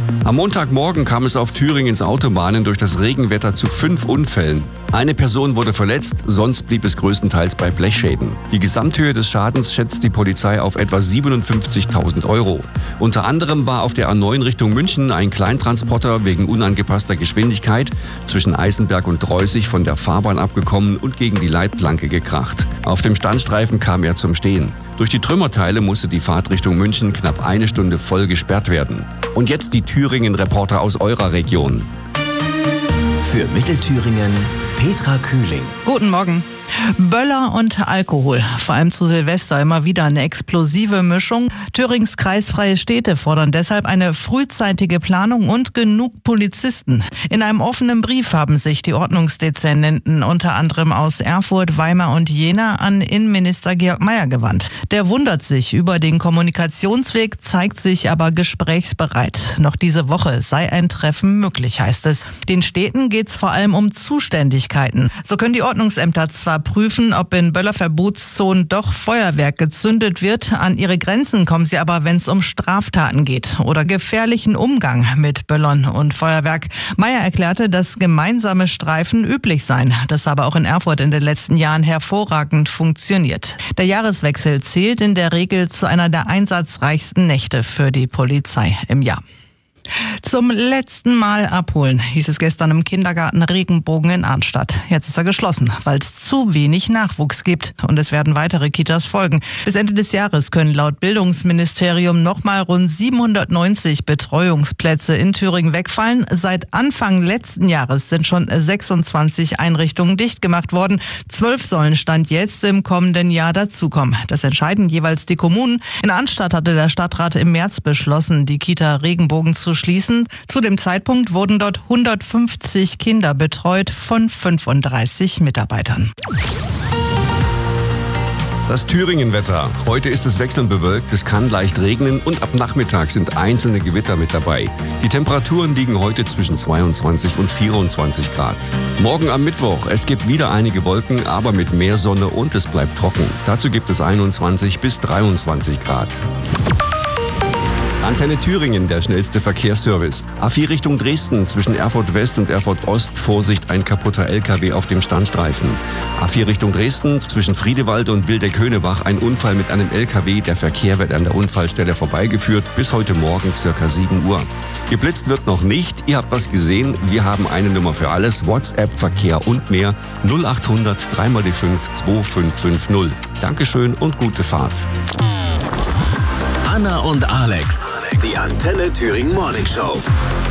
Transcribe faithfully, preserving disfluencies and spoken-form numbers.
Am Montagmorgen kam es auf Thüringens Autobahnen durch das Regenwetter zu fünf Unfällen. Eine Person wurde verletzt, sonst blieb es größtenteils bei Blechschäden. Die Gesamthöhe des Schadens schätzt die Polizei auf etwa siebenundfünfzigtausend Euro. Unter anderem war auf der A neun Richtung München ein Kleintransporter wegen unangepasster Geschwindigkeit zwischen Eisenberg und Dreußig von der Fahrbahn abgekommen und gegen die Leitplanke gekracht. Auf dem Standstreifen kam er zum Stehen. Durch die Trümmerteile musste die Fahrt Richtung München knapp eine Stunde voll gesperrt werden. Und jetzt die Thüringen-Reporter aus eurer Region. Für Mittelthüringen Petra Kühling. Guten Morgen. Böller und Alkohol, vor allem zu Silvester immer wieder eine explosive Mischung. Thürings kreisfreie Städte fordern deshalb eine frühzeitige Planung und genug Polizisten. In einem offenen Brief haben sich die Ordnungsdezernenten unter anderem aus Erfurt, Weimar und Jena an Innenminister Georg Mayer gewandt. Der wundert sich über den Kommunikationsweg, zeigt sich aber gesprächsbereit. Noch diese Woche sei ein Treffen möglich, heißt es. Den Städten geht es vor allem um Zuständigkeiten. So können die Ordnungsämter zwar prüfen, ob in Böllerverbotszonen doch Feuerwerk gezündet wird. An ihre Grenzen kommen sie aber, wenn es um Straftaten geht oder gefährlichen Umgang mit Böllern und Feuerwerk. Mayer erklärte, dass gemeinsame Streifen üblich seien. Das habe auch in Erfurt in den letzten Jahren hervorragend funktioniert. Der Jahreswechsel zählt in der Regel zu einer der einsatzreichsten Nächte für die Polizei im Jahr. Zum letzten Mal abholen, hieß es gestern im Kindergarten Regenbogen in Arnstadt. Jetzt ist er geschlossen, weil es zu wenig Nachwuchs gibt. Und es werden weitere Kitas folgen. Bis Ende des Jahres können laut Bildungsministerium nochmal rund siebenhundertneunzig Betreuungsplätze in Thüringen wegfallen. Seit Anfang letzten Jahres sind schon sechsundzwanzig Einrichtungen dicht gemacht worden. Zwölf sollen Stand jetzt im kommenden Jahr dazukommen. Das entscheiden jeweils die Kommunen. In Arnstadt hatte der Stadtrat im März beschlossen, die Kita Regenbogen zu schließen. Zu dem Zeitpunkt wurden dort hundertfünfzig Kinder betreut von fünfunddreißig Mitarbeitern. Das Thüringen-Wetter. Heute ist es wechselnd bewölkt, es kann leicht regnen und ab Nachmittag sind einzelne Gewitter mit dabei. Die Temperaturen liegen heute zwischen zweiundzwanzig und vierundzwanzig Grad. Morgen am Mittwoch, es gibt wieder einige Wolken, aber mit mehr Sonne und es bleibt trocken. Dazu gibt es einundzwanzig bis dreiundzwanzig Grad. Antenne Thüringen, der schnellste Verkehrsservice. A vier Richtung Dresden, zwischen Erfurt West und Erfurt Ost, Vorsicht, ein kaputter L K W auf dem Standstreifen. A vier Richtung Dresden, zwischen Friedewald und Wildeck-Höhnebach, ein Unfall mit einem L K W. Der Verkehr wird an der Unfallstelle vorbeigeführt, bis heute Morgen circa sieben Uhr. Geblitzt wird noch nicht, ihr habt was gesehen, wir haben eine Nummer für alles, WhatsApp, Verkehr und mehr, null achthundert drei mal die fünf zwei fünf fünf null. Dankeschön und gute Fahrt. Anna und Alex, die Antenne Thüringen Morning Show.